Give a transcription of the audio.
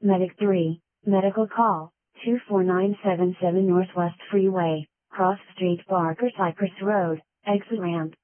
Medic 3, medical call, 24977 Northwest Freeway, Cross Street Barker Cypress Road, exit ramp.